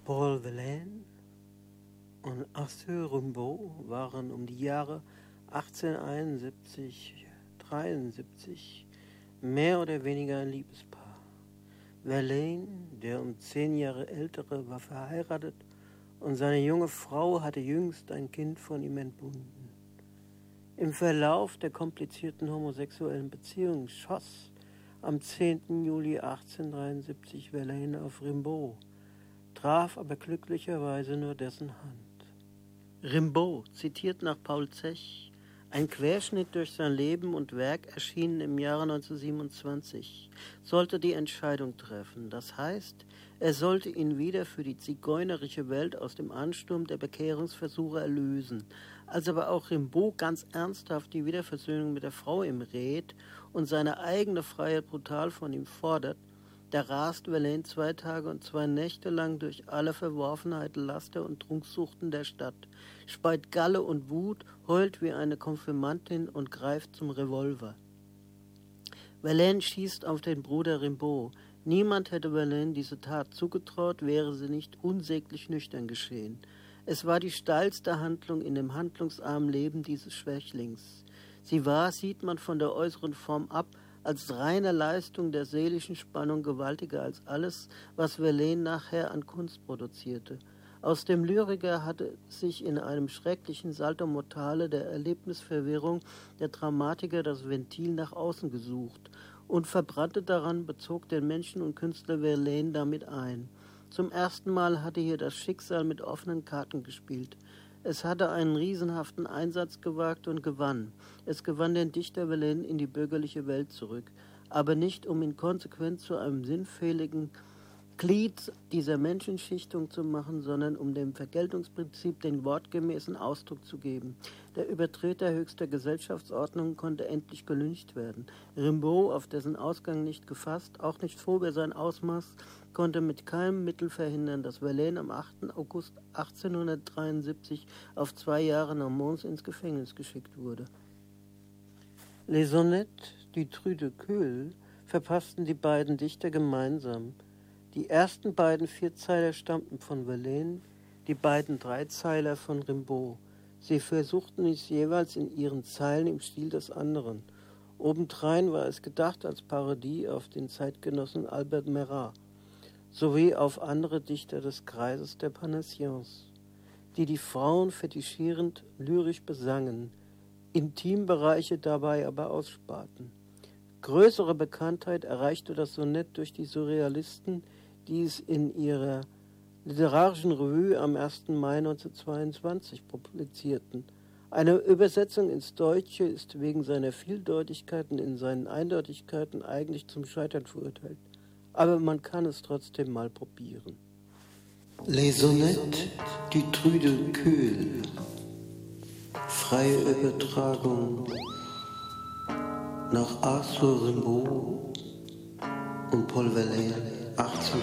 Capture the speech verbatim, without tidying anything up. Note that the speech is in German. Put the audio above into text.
Paul Verlaine und Arthur Rimbaud waren um die Jahre achtzehnhunderteinundsiebzig dreiundsiebzig mehr oder weniger ein Liebespaar. Verlaine, der um zehn Jahre ältere, war verheiratet und seine junge Frau hatte jüngst ein Kind von ihm entbunden. Im Verlauf der komplizierten homosexuellen Beziehung schoss am zehnten Juli achtzehnhundertdreiundsiebzig Verlaine auf Rimbaud, traf aber glücklicherweise nur dessen Hand. Rimbaud zitiert nach Paul Zech: ein Querschnitt durch sein Leben und Werk, erschienen im Jahre neunzehnhundertsiebenundzwanzig, sollte die Entscheidung treffen. Das heißt, er sollte ihn wieder für die zigeunerische Welt aus dem Ansturm der Bekehrungsversuche erlösen. Als aber auch Rimbaud ganz ernsthaft die Wiederversöhnung mit der Frau ihm rät und seine eigene Freiheit brutal von ihm fordert, da rast Verlaine zwei Tage und zwei Nächte lang durch alle Verworfenheit, Laster und Trunksuchten der Stadt, speit Galle und Wut, heult wie eine Konfirmantin und greift zum Revolver. Verlaine schießt auf den Bruder Rimbaud. Niemand hätte Verlaine diese Tat zugetraut, wäre sie nicht unsäglich nüchtern geschehen. Es war die steilste Handlung in dem handlungsarmen Leben dieses Schwächlings. Sie war, sieht man von der äußeren Form ab, als reine Leistung der seelischen Spannung gewaltiger als alles, was Verlaine nachher an Kunst produzierte. Aus dem Lyriker hatte sich in einem schrecklichen Salto mortale der Erlebnisverwirrung der Dramatiker das Ventil nach außen gesucht, und verbrannte daran bezog den Menschen und Künstler Verlaine damit ein. Zum ersten Mal hatte hier das Schicksal mit offenen Karten gespielt. Es hatte einen riesenhaften Einsatz gewagt und gewann. Es gewann den Dichter Verlaine in die bürgerliche Welt zurück, aber nicht, um ihn konsequent zu einem sinnfälligen Glied dieser Menschenschichtung zu machen, sondern um dem Vergeltungsprinzip den wortgemäßen Ausdruck zu geben. Der Übertreter höchster Gesellschaftsordnung konnte endlich gelyncht werden. Rimbaud, auf dessen Ausgang nicht gefasst, auch nicht froh über sein Ausmaß, konnte mit keinem Mittel verhindern, dass Verlaine am achten August achtzehnhundertdreiundsiebzig auf zwei Jahre nach Mons ins Gefängnis geschickt wurde. Les Sonnettes du Trou de Queul verpassten die beiden Dichter gemeinsam. Die ersten beiden Vierzeiler stammten von Verlaine, die beiden Dreizeiler von Rimbaud. Sie versuchten es jeweils in ihren Zeilen im Stil des anderen. Obendrein war es gedacht als Parodie auf den Zeitgenossen Albert Marat sowie auf andere Dichter des Kreises der Parnassiens, die die Frauen fetischierend lyrisch besangen, Intimbereiche dabei aber aussparten. Größere Bekanntheit erreichte das Sonett durch die Surrealisten, die es in ihrer literarischen Revue am ersten Mai neunzehnhundertzweiundzwanzig publizierten. Eine Übersetzung ins Deutsche ist wegen seiner Vieldeutigkeiten in seinen Eindeutigkeiten eigentlich zum Scheitern verurteilt. Aber man kann es trotzdem mal probieren. Les Sonnettes du Trou de Queul. Freie Übertragung nach Arthur Rimbaud und Paul Verlaine.